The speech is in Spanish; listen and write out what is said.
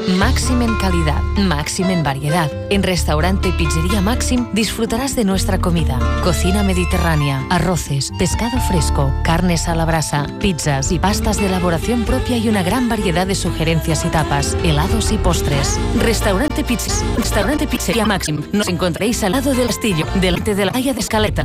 Máxim en calidad, máxim en variedad. En Restaurante Pizzería Máxim disfrutarás de nuestra comida. Cocina mediterránea, arroces, pescado fresco, carnes a la brasa, pizzas y pastas de elaboración propia y una gran variedad de sugerencias y tapas, helados y postres. Restaurante Pizzería Máxim. Nos encontréis al lado del castillo, delante de la playa de Escaleta.